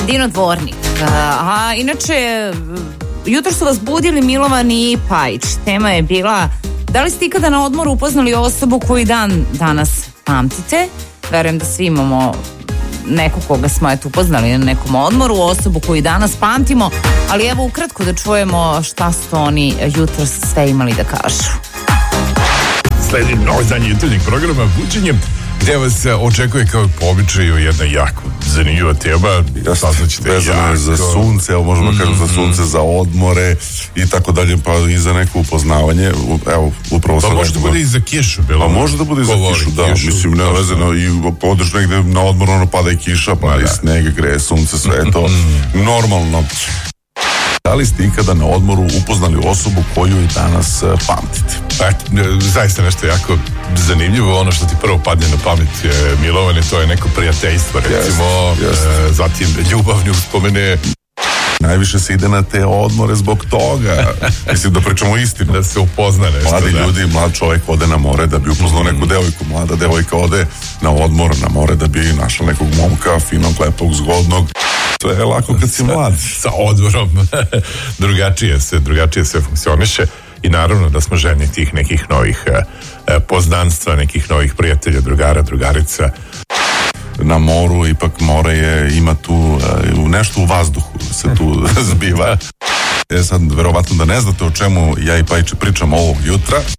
Dino Dvornik. A inače, jutro su vas budili Milovan i Pajić. Tema je bila: da li ste ikada na odmoru upoznali osobu koju dan danas pamtite? Verujem da svi imamo nekog koga smo upoznali na nekom odmoru, osobu koju danas pamtimo, ali evo ukratko da čujemo šta su oni jutro sve imali da kažu. Sledi novo izdanje jutarnjeg programa Buđenje, gde vas očekuje kao po običaju jedna jako zanimljiva tema. Vezano je za sunce, evo možemo kažem za sunce, za odmore i tako dalje, pa i za neko upoznavanje. Evo, upravo pa može da bude i za kišu. Pa može da bude i za kišu, da. Mislim, ne vezano, i odeš negde na odmor, ono pada i kiša, pada i sneg, greje sunce, sve je to normalno. Da li ste ikada na odmoru upoznali osobu koju i danas pamtite? Zaista nešto jako zanimljivo. Ono što ti prvo padne na pamet, Milovane, to je neko prijateljstvo, recimo. Zatim ljubavnju spomene. Najviše se ide na te odmore zbog toga. Mislim da pričamo istinu. Da se upozna nešto. Mladi ljudi, mlad čovjek ode na more da bi upoznao neku devojku. Mlada devojka ode na odmor, na more da bi našla nekog momka, finog, lepog, zgodnog. Sve je lako kad si mlad. Sa odmorom drugačije sve funkcioniše i naravno da smo željni tih nekih novih poznanstva, nekih novih prijatelja, drugara, drugarica. Na moru, ipak more ima tu nešto u vazduhu se tu zbiva. Sad, verovatno da ne znate o čemu ja i Pajić pričam ovog jutra.